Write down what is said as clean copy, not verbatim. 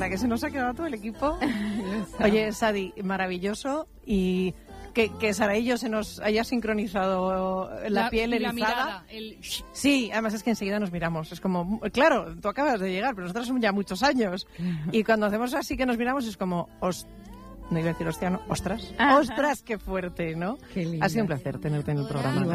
¿Verdad que se nos ha quedado todo el equipo? Oye, Sadi, maravilloso. Y que Saraillo se nos haya sincronizado la piel erizada. La mirada, Sí, además es que enseguida nos miramos. Es como, claro, tú acabas de llegar, pero nosotros somos ya muchos años. Y cuando hacemos así que nos miramos es como, no iba a decir hostia, no, ostras. Ostras, qué fuerte, ¿no? Qué linda. Ha sido un placer tenerte en el programa.